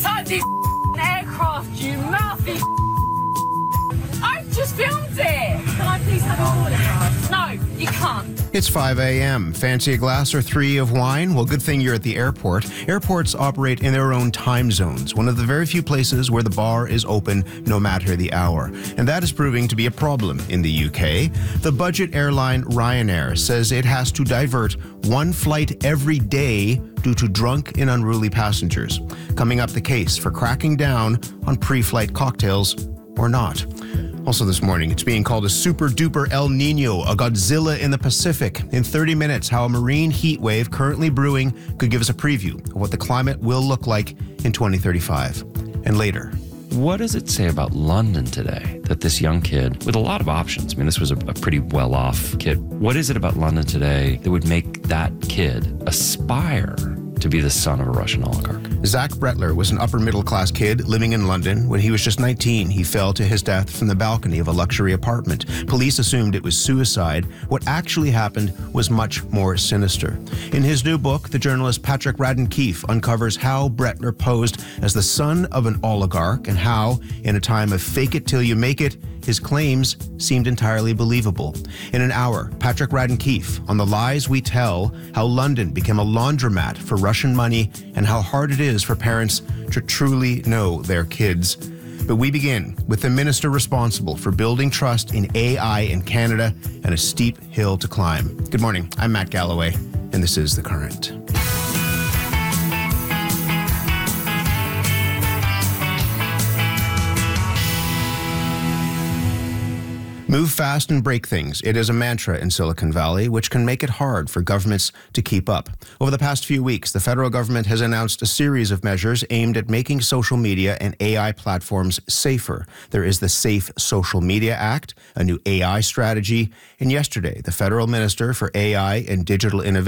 inside this aircraft, you mouthy. I just filmed it. Can I please have a autograph? No, you can't. It's 5 a.m. Fancy a glass or three of wine? Well, good thing you're at the airport. Airports operate in their own time zones, one of the very few places where the bar is open no matter the hour. And that is proving to be a problem in the UK. The budget airline Ryanair says it has to divert one flight every day due to drunk and unruly passengers. Coming up, the case for cracking down on pre-flight cocktails or not. Also this morning, it's being called a super-duper El Nino, a Godzilla in the Pacific. In 30 minutes, how a marine heat wave currently brewing could give us a preview of what the climate will look like in 2035. And later. What does it say about London today that this young kid, with a lot of options, I mean, this was a pretty well-off kid. What is it about London today that would make that kid aspire to be the son of a Russian oligarch? Zach Bretler was an upper-middle-class kid living in London. When he was just 19, he fell to his death from the balcony of a luxury apartment. Police assumed it was suicide. What actually happened was much more sinister. In his new book, the journalist Patrick Radden Keefe uncovers how Bretler posed as the son of an oligarch and how, in a time of fake it till you make it, his claims seemed entirely believable. In an hour, Patrick Radden Keefe on The Lies We Tell, how London became a laundromat for Russian money and how hard it is for parents to truly know their kids. But we begin with the minister responsible for building trust in AI in Canada and a steep hill to climb. Good morning, I'm Matt Galloway, and this is The Current. Move fast and break things. It is a mantra in Silicon Valley, which can make it hard for governments to keep up. Over the past few weeks, the federal government has announced a series of measures aimed at making social media and AI platforms safer. There is the Safe Social Media Act, a new AI strategy, and yesterday, the federal minister for AI and digital innovation